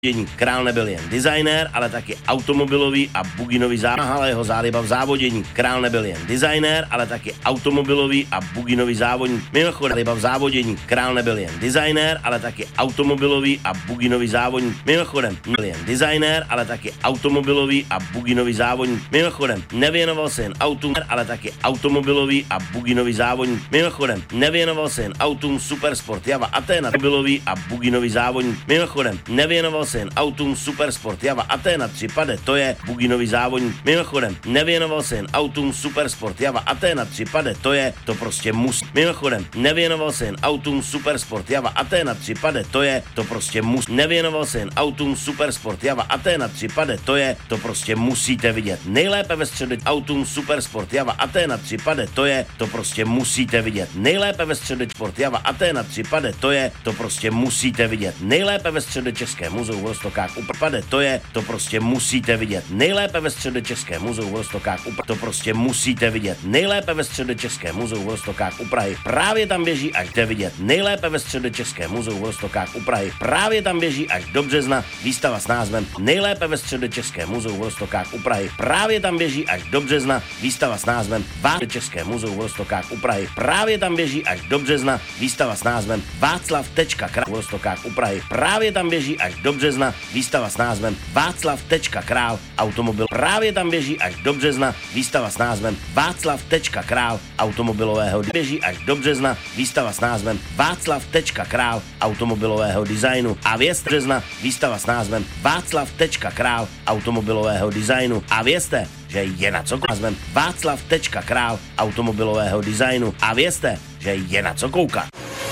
Král nebyl jen designér, ale taky automobilový a buginový závodník. Jeho záliba v závodění. Král nebyl jen designér, ale taky automobilový a buginový závodník. Mimochodem, záliba v závodění. Král nebyl jen designér, ale taky automobilový a buginový závodník. Mimochodem, nebyl jen designér, ale taky automobilový a buginový závodník. Mimochodem, nevěnoval se jen autům, ale taky automobilový a buginový závodník. Mimochodem, nevěnoval se jen autům Supersport Java Athena, automobilový a buginový závodník. Mimochodem, nevěnoval se jen autům Supersport Java Athena 3 pade, to je buginový závodník. Mimochodem, nevěnoval se jen autům Supersport Java Athena 3 pade, to prostě musí. Mimochodem, nevěnoval se jen autům Supersport Java Athena 3 pade, to prostě musí. Nevěnoval se jen autům Supersport Java Athena 3 pade, to prostě musíte vidět. Nejlépe ve středu autům Supersport Java Athena 3 pade, to prostě musíte vidět. Nejlépe ve středu Sport Java Athena 3 pade, to prostě musíte vidět. Nejlépe ve Středočeském muzeu v Roztokách u Prahy, to prostě musíte vidět. Nejlépe ve Středočeském muzeu v Roztokách u Prahy, to prostě musíte vidět. Nejlépe ve Středočeském muzeu v Roztokách u Prahy, právě tam běží až jde vidět. Nejlépe ve Středočeském muzeu v Roztokách u Prahy, právě tam běží až do března výstava s názvem Nejlépe ve Středočeském muzeu v Roztokách u Prahy, právě tam běží až do března výstava s názvem Středočeském muzeu v Roztokách u Prahy, právě tam běží až do března výstava s názvem Václav.král v Roztokách u Prahy, právě tam běží až do března výstava s názvem Václav.král automobil. Právě tam běží až do března výstava s názvem Václav.král automobilového. Běží až do března výstava s názvem Václav.král automobilového designu. A vězte, března výstava s názvem Václav.král automobilového designu. A vězte, že je na co názvem Václav.král automobilového designu. A vězte, že je na co koukat.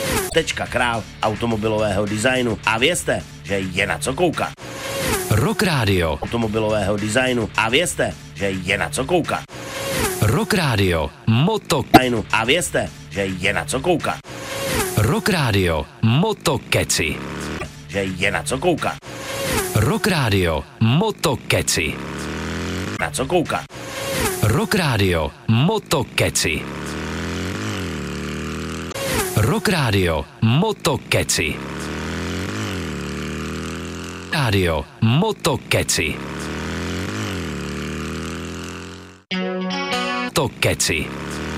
Král automobilového designu. A vězte, že je na co koukat. Rock Radio Automobilového designu. A vězte, že je na co koukat. Rock Radio Moto A vězte, že je na co koukat. Rock Radio Motokeci. Že je na co koukat. Rock Radio Motokeci. Na co koukat. Rock Radio Motokeci. Rock Radio Motokeci. Radio Motokeci. Motokeci.